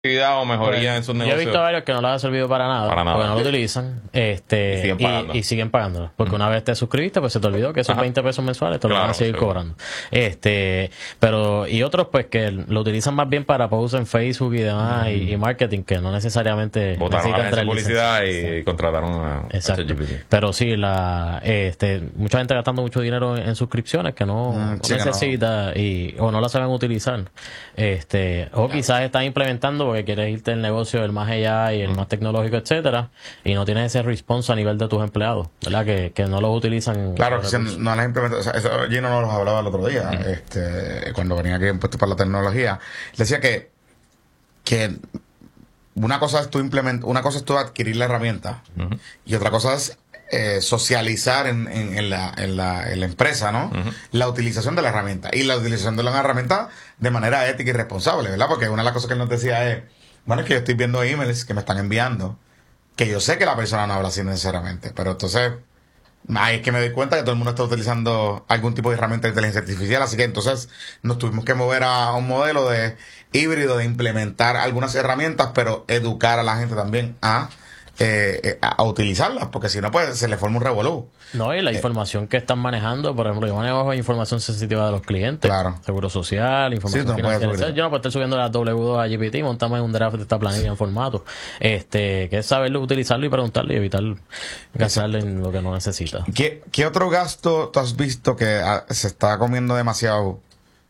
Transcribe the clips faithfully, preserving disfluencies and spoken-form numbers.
actividad o mejoría Pues, en sus yo negocios. he visto varios que no les ha servido para nada, Para nada. porque no lo utilizan, este, Y siguen y, pagando. y siguen pagándolo. Porque una vez te suscribiste, pues se te olvidó que esos Ajá. veinte pesos mensuales te lo van Claro, a seguir seguro. cobrando. Este, pero, y otros pues que lo utilizan más bien para posts en Facebook y demás, y, y marketing, que no necesariamente Votaron a la necesitan agencia de traer publicidad licencia. y contrataron a, a Exacto. ChatGPT. Pero sí, la, este, mucha gente gastando mucho dinero en, en suscripciones que no, Mm, no sí, que no. necesita y, o no la saben utilizar. Este, o quizás están implementando porque quieres irte el negocio del más allá y el más tecnológico, etcétera, y no tienes ese response a nivel de tus empleados, ¿verdad? Que, que no los utilizan. Claro, los que si recursos. no las implementa, o sea, eso Gino nos los hablaba el otro día, este, cuando venía aquí en Puesto para la Tecnología, decía que, que una cosa es tú implement, una cosa es tú adquirir la herramienta Ujú. y otra cosa es eh, socializar en, en, en, la, en, la, en la empresa, ¿no? Ujú. La utilización de la herramienta y la utilización de la herramienta de manera ética y responsable, ¿verdad? Porque una de las cosas que él nos decía es, bueno, es que yo estoy viendo emails que me están enviando, que yo sé que la persona no habla así necesariamente, pero entonces ahí es que me doy cuenta que todo el mundo está utilizando algún tipo de herramienta de inteligencia artificial, así que entonces nos tuvimos que mover a un modelo de híbrido de implementar algunas herramientas, pero educar a la gente también a, eh, a, a utilizarlas, porque si no, pues se le forma un revolú. No, y la información que están manejando, por ejemplo, yo manejo información sensitiva de los clientes. Claro. Seguro social, información Sí, tú no puedes financiera. subir. Yo no puedo estar subiendo la W dos a G P T, montamos en un draft de esta planilla en formato. Este, que es saberlo, utilizarlo y preguntarle y evitar gastarle en lo que no necesita. ¿Qué, qué otro gasto tú has visto que ah, se está comiendo demasiado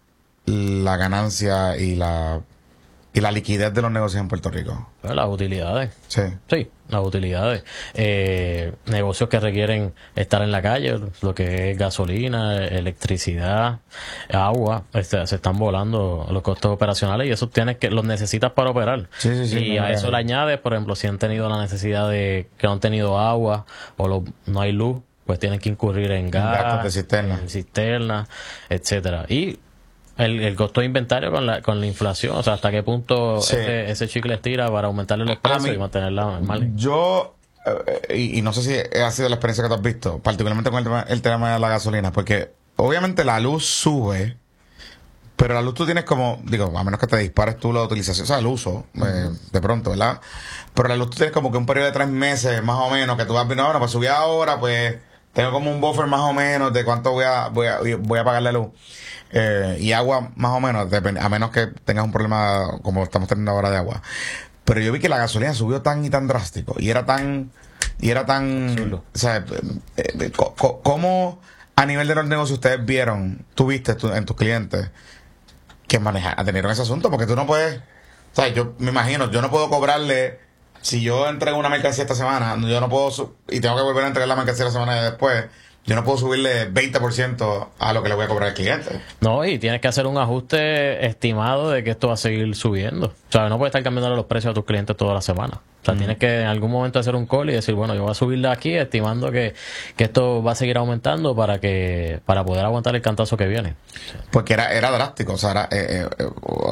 la ganancia y la y la liquidez de los negocios en Puerto Rico? Pues las utilidades. Sí. Sí, las utilidades. Eh, negocios que requieren estar en la calle, lo que es gasolina, electricidad, agua, este, se están volando los costos operacionales y eso tienes que los necesitas para operar. Sí, sí, sí, y no, a no, eso no. le añades, por ejemplo, si han tenido la necesidad de que no han tenido agua o lo- no hay luz, pues tienen que incurrir en gas, gastos de cisterna. en cisterna, etcétera. Y el, el costo de inventario con la, con la inflación, o sea, hasta qué punto Sí. ese, ese chicle estira para aumentarle los A precios mí- y mantenerla normal. Yo, eh, y, y no sé si ha sido la experiencia que tú has visto, particularmente con el tema, el tema de la gasolina, porque obviamente la luz sube, pero la luz tú tienes como, digo, a menos que te dispares tú la utilización, o sea, el uso, eh, de pronto, ¿verdad? Pero la luz tú tienes como que un periodo de tres meses, más o menos, que tú vas viendo, ahora, pues subí ahora, pues tengo como un buffer más o menos de cuánto voy a, voy a, voy a pagar la luz. Eh, y agua, más o menos, depende, a menos que tengas un problema como estamos teniendo ahora de agua. Pero yo vi que la gasolina subió tan y tan drástico, y era tan, y era tan, Absurdo. o sea, eh, eh, co- co- ¿cómo a nivel de los negocios ustedes vieron, tuviste tú, en tus clientes, que manejar, atendieron ese asunto? Porque tú no puedes, o sea, yo me imagino, yo no puedo cobrarle, si yo entrego una mercancía esta semana, yo no puedo, su- y tengo que volver a entregar la mercancía la semana después, yo no puedo subirle veinte por ciento a lo que le voy a cobrar al cliente. No, y tienes que hacer un ajuste estimado de que esto va a seguir subiendo. O sea, no puedes estar cambiando los precios a tus clientes toda la semana. O sea, tienes que en algún momento hacer un call y decir, bueno, yo voy a subirle aquí estimando que, que esto va a seguir aumentando para que para poder aguantar el cantazo que viene. Porque era, era drástico, o sea, era, eh, eh, eh,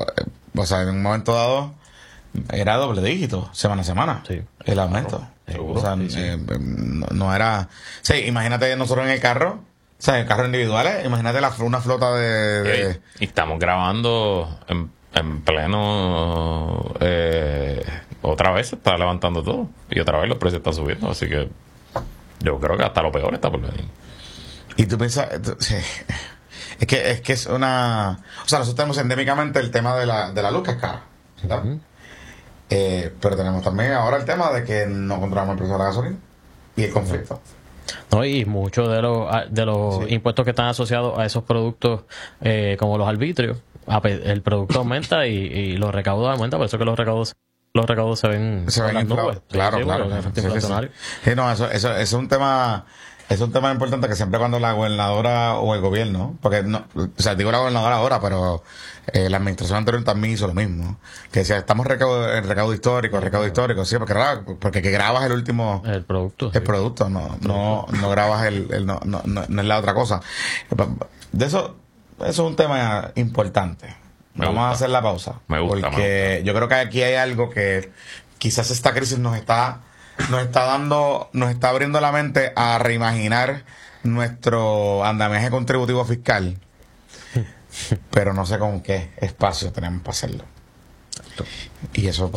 o sea, en un momento dado era doble dígito, semana a semana, Sí. el aumento. Seguro. O sea, Sí, sí. eh, no, no era... Sí, imagínate nosotros en el carro, o sea, en carros individuales, imagínate la, una flota de... de- Y estamos grabando en, en pleno. Eh, otra vez se está levantando todo. Y otra vez los precios están subiendo. Así que yo creo que hasta lo peor está por venir. y tú piensas... tú- sí. Es que, es que es una... O sea, nosotros tenemos endémicamente el tema de la, de la luz, que es cara, ¿verdad? Eh, pero tenemos también ahora el tema de que no controlamos el precio de la gasolina y el conflicto. No, y muchos de los de los Sí. impuestos que están asociados a esos productos, eh, como los arbitrios, a pe- el producto aumenta y, y los recaudos aumentan, por eso que los recaudos los recaudos se ven Se por ven las inflados. nubes. Claro, Sí, claro. porque el efecto Sí, sí, sí. inflacionario. Sí, no, eso, eso, eso es un tema, es un tema importante que siempre cuando la gobernadora o el gobierno, porque no, o sea, digo la gobernadora ahora, pero eh, la administración anterior también hizo lo mismo. Que decía, estamos recaudo, en recaudo histórico, recaudo histórico, sí, porque, gra- porque que grabas el último, El producto. el producto, no, no, no grabas el, el- no, no, no, no es la otra cosa. De eso, eso es un tema importante. Me Vamos gusta. a hacer la pausa. Me gusta, Porque yo creo que aquí hay algo que quizás esta crisis nos está, nos está dando, nos está abriendo la mente a reimaginar nuestro andamiaje contributivo fiscal. Pero no sé con qué espacio tenemos para hacerlo. Y eso